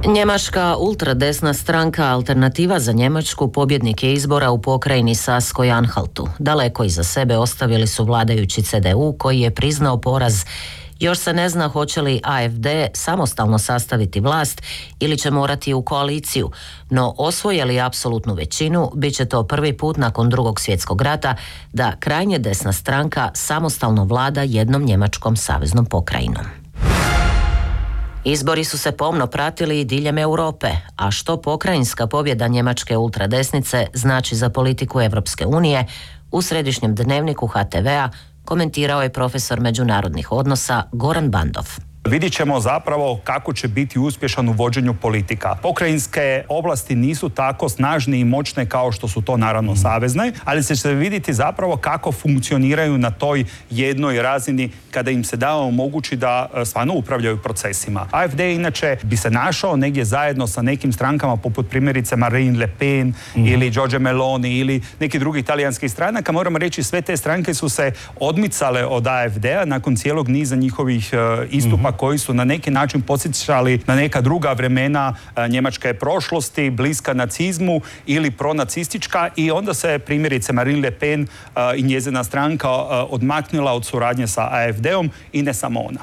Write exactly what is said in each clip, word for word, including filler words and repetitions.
Njemačka ultradesna stranka Alternativa za Njemačku pobjednik je izbora u pokrajini Saskoj-Anhaltu. Daleko iza sebe ostavili su vladajući C D U koji je priznao poraz. Još se ne zna hoće li A F D samostalno sastaviti vlast ili će morati u koaliciju, no osvoje li apsolutnu većinu, bit će to prvi put nakon Drugog svjetskog rata da krajnje desna stranka samostalno vlada jednom njemačkom saveznom pokrajinom. Izbori su se pomno pratili i diljem Europe, a što pokrajinska pobjeda njemačke ultradesnice znači za politiku Europske unije, u središnjem dnevniku H T V-a komentirao je profesor međunarodnih odnosa Goran Bandov. Vidjet ćemo zapravo kako će biti uspješan u vođenju politika. Pokrajinske oblasti nisu tako snažne i moćne kao što su to naravno savezne, ali će se vidjeti zapravo kako funkcioniraju na toj jednoj razini kada im se da omogući da stvarno upravljaju procesima. A F D inače bi se našao negdje zajedno sa nekim strankama poput primjerice Marine Le Pen mm. ili Giorgia Meloni ili neki drugi italijanskih stranaka. Moramo reći, sve te stranke su se odmicale od A F D-a nakon cijelog niza njihovih uh, istupa mm. koji su na neki način podsjećali na neka druga vremena uh, njemačke prošlosti, bliska nacizmu ili pronacistička, i onda se primjerice Marine Le Pen uh, i njezina stranka uh, odmaknula od suradnje sa A F D-om i ne samo ona.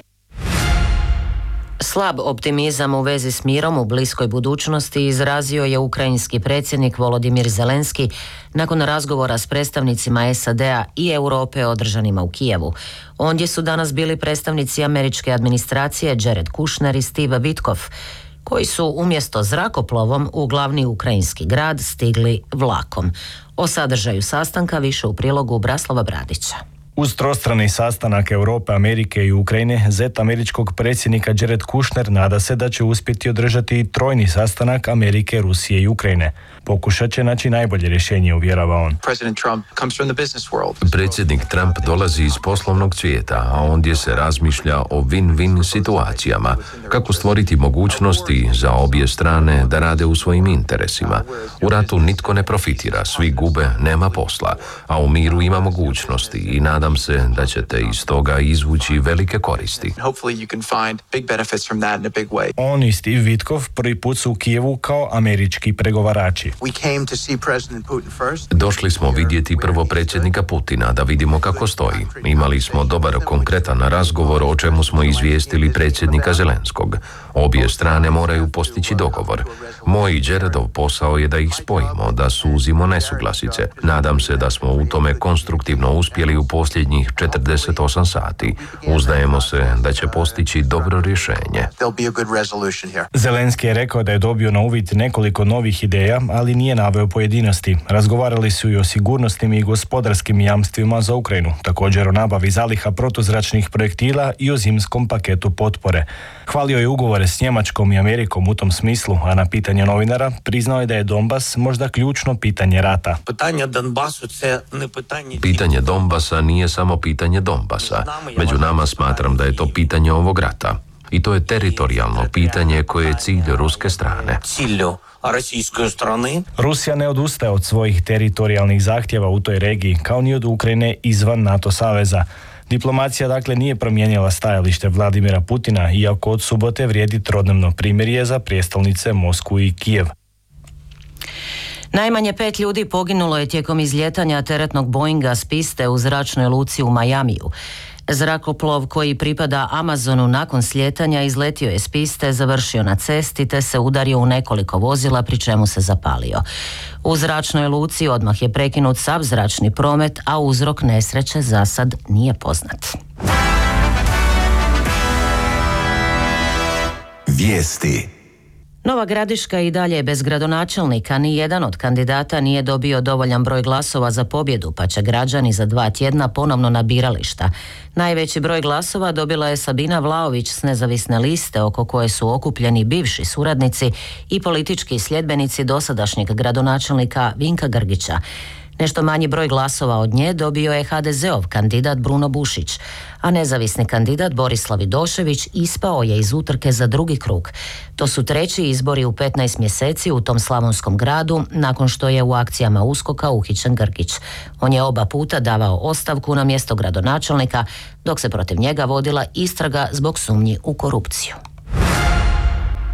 Slab optimizam u vezi s mirom u bliskoj budućnosti izrazio je ukrajinski predsjednik Volodimir Zelenski nakon razgovora s predstavnicima S A D-a i Europe održanima u Kijevu. Ondje su danas bili predstavnici američke administracije Jared Kushner i Steve Witkoff, koji su umjesto zrakoplovom u glavni ukrajinski grad stigli vlakom. O sadržaju sastanka više u prilogu Braslava Bradića. Uz trostrani sastanak Europe, Amerike i Ukrajine, zet američkog predsjednika Jared Kushner nada se da će uspjeti održati trojni sastanak Amerike, Rusije i Ukrajine. Pokušat će naći najbolje rješenje, uvjerava on. Predsjednik Trump dolazi iz poslovnog svijeta, a ondje se razmišlja o win-win situacijama. Kako stvoriti mogućnosti za obje strane da rade u svojim interesima. U ratu nitko ne profitira, svi gube, nema posla, a u miru ima mogućnosti i nadam se da ćete iz toga izvući velike koristi. On i Steve Witkoff prvi put su u Kijevu kao američki pregovarači. Došli smo vidjeti prvo predsjednika Putina, da vidimo kako stoji. Imali smo dobar konkretan razgovor o čemu smo izvijestili predsjednika Zelenskog. Obje strane moraju postići dogovor. Moj i Jaredov posao je da ih spojimo, da suzimo nesuglasice. Nadam se da smo u tome konstruktivno uspjeli u posljednjih četrdeset osam sati. Uzdajemo se da će postići dobro rješenje. Zelenski je rekao da je dobio na uvid nekoliko novih ideja, ali nije naveo pojedinosti. Razgovarali su i o sigurnosnim i gospodarskim jamstvima za Ukrajinu, također o nabavi zaliha protuzračnih projektila i o zimskom paketu potpore. Hvalio je ugovore s Njemačkom i Amerikom u tom smislu, a na pitanje novinara priznao je da je Donbas možda ključno pitanje rata. Pitanje Donbasa nije samo pitanje Donbasa. Među nama smatram da je to pitanje ovog rata. I to je teritorijalno pitanje koje je cilj ruske strane. Rusija ne odustaje od svojih teritorijalnih zahtjeva u toj regiji, kao ni od Ukrajine izvan NATO saveza. Diplomacija dakle nije promijenila stajalište Vladimira Putina, iako od subote vrijedi trodnevno primirje za prijestolnice Moskvu i Kijev. Najmanje pet ljudi poginulo je tijekom izlijetanja teretnog Boeinga s piste u zračnoj luci u Majamiju. Zrakoplov koji pripada Amazonu nakon slijetanja izletio je s piste, završio na cesti te se udario u nekoliko vozila, pri čemu se zapalio. U zračnoj luci odmah je prekinut sav zračni promet, a uzrok nesreće za sad nije poznat. Vijesti. Nova Gradiška i dalje je bez gradonačelnika, ni jedan od kandidata nije dobio dovoljan broj glasova za pobjedu, pa će građani za dva tjedna ponovno na birališta. Najveći broj glasova dobila je Sabina Vlaović s nezavisne liste, oko koje su okupljeni bivši suradnici i politički sljedbenici dosadašnjeg gradonačelnika Vinka Grgića. Nešto manji broj glasova od nje dobio je ha de zeov kandidat Bruno Bušić, a nezavisni kandidat Borislav Vidošević ispao je iz utrke za drugi krug. To su treći izbori u petnaest mjeseci u tom slavonskom gradu, nakon što je u akcijama uskoka uhićen Grgić. On je oba puta davao ostavku na mjesto gradonačelnika, dok se protiv njega vodila istraga zbog sumnji u korupciju.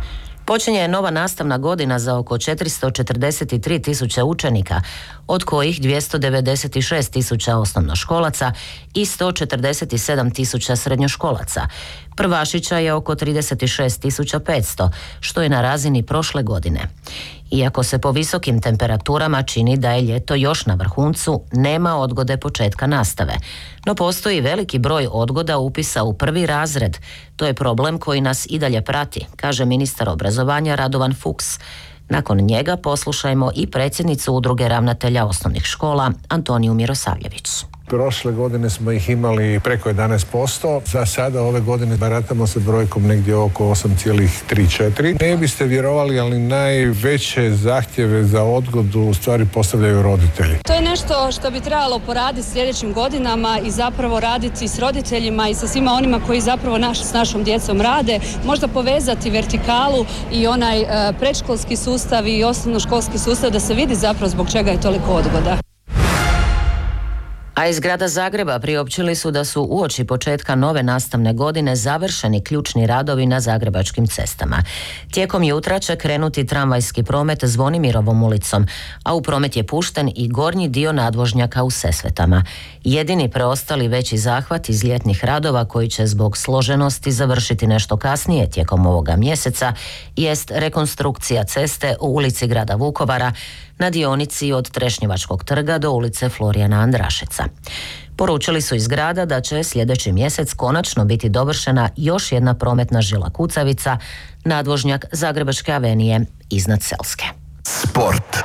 Počinje nova nastavna godina za oko četiristo četrdeset tri tisuće učenika, od kojih dvjesto devedeset šest tisuća osnovnoškolaca i sto četrdeset sedam tisuća srednjoškolaca. Prvašića je oko trideset šest tisuća petsto, što je na razini prošle godine. Iako se po visokim temperaturama čini da je ljeto još na vrhuncu, nema odgode početka nastave. No postoji veliki broj odgoda upisa u prvi razred. To je problem koji nas i dalje prati, kaže ministar obrazovanja Radovan Fuchs. Nakon njega poslušajmo i predsjednicu Udruge ravnatelja osnovnih škola Antoniju Mirosavljević. Prošle godine smo ih imali preko jedanaest posto, za sada ove godine baratamo sa brojkom negdje oko osam zarez tri četiri. Ne biste vjerovali, ali najveće zahtjeve za odgodu u stvari postavljaju roditelji. To je nešto što bi trebalo poraditi sljedećim godinama i zapravo raditi s roditeljima i sa svima onima koji zapravo naš, s našom djecom rade, možda povezati vertikalu i onaj e, predškolski sustav i osnovnoškolski sustav da se vidi zapravo zbog čega je toliko odgoda. A iz grada Zagreba priopćili su da su uoči početka nove nastavne godine završeni ključni radovi na zagrebačkim cestama. Tijekom jutra će krenuti tramvajski promet Zvonimirovom ulicom, a u promet je pušten i gornji dio nadvožnjaka u Sesvetama. Jedini preostali veći zahvat iz ljetnih radova koji će zbog složenosti završiti nešto kasnije tijekom ovoga mjeseca jest rekonstrukcija ceste u ulici grada Vukovara na dionici od Trešnjevačkog trga do ulice Florijana Andrašeca. Poručili su iz grada da će sljedeći mjesec konačno biti dovršena još jedna prometna žila kucavica, nadvožnjak Zagrebačke avenije iznad Selske. Sport.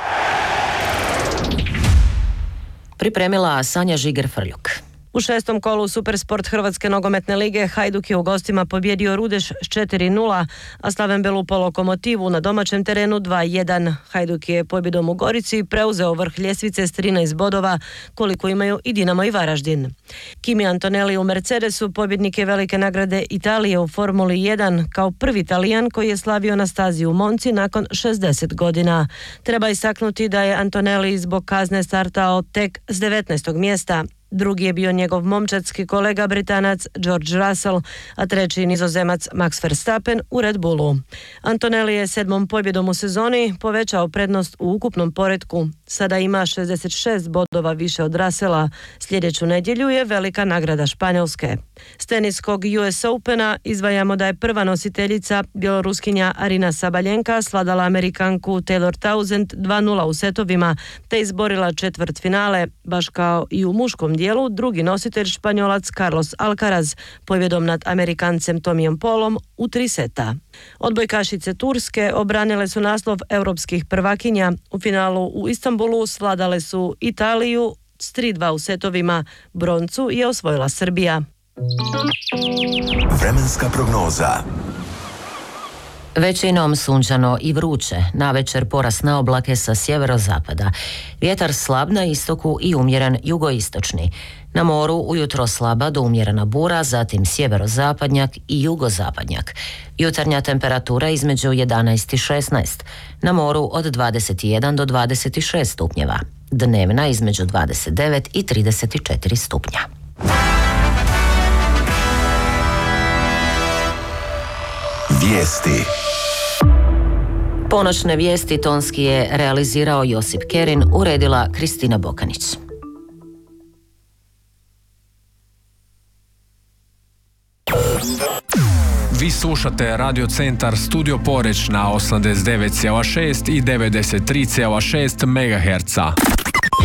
Pripremila Sanja Žiger-Frljuk. U šestom kolu Supersport Hrvatske nogometne lige Hajduk je u gostima pobjedio Rudeš s četiri nula, a Slaven Belupo Lokomotivu na domaćem terenu dva jedan. Hajduk je pobjedom u Gorici preuzeo vrh ljestvice s trinaest bodova, koliko imaju i Dinamo i Varaždin. Kimi Antonelli u Mercedesu pobjednik je velike nagrade Italije u Formuli jedan kao prvi Talijan koji je slavio na stazi u Monci nakon šezdeset godina. Treba istaknuti da je Antonelli zbog kazne startao tek s devetnaestog mjesta. Drugi je bio njegov momčadski kolega Britanac George Russell, a treći Nizozemac Max Verstappen u Red Bullu. Antonelli je sedmom pobjedom u sezoni povećao prednost u ukupnom poretku. Sada ima šezdeset šest bodova više od Russella. Sljedeću nedjelju je velika nagrada Španjolske. S teniskog U S Opena izdvajamo da je prva nositeljica bjeloruskinja Arina Sabaljenka svladala Amerikanku Taylor Townsend dva nula u setovima te izborila četvrt finale, baš kao i u muškom dijelu drugi nositelj Španjolac Carlos Alcaraz pobjedom nad Amerikancem Tomijom Polom u tri seta. Odbojkašice Turske obranile su naslov europskih prvakinja. U finalu u Istanbulu svladale su Italiju s tri dva u setovima. Broncu je osvojila Srbija. Vremenska prognoza. Većinom sunčano i vruće, navečer porast na oblake sa sjeverozapada. Vjetar slab na istoku i umjeren jugoistočni. Na moru ujutro slaba do umjerena bura, zatim sjeverozapadnjak i jugozapadnjak. Jutarnja temperatura između jedanaest i šesnaest. Na moru od dvadeset jedan do dvadeset šest stupnjeva. Dnevna između dvadeset devet i trideset četiri stupnja. Vijesti. Ponoćne vijesti tonski je realizirao Josip Kerin, uredila Kristina Bokanić. Vi slušate Radio Centar Studio Poreć na osamdeset devet zarez šest i devedeset tri zarez šest megaherca.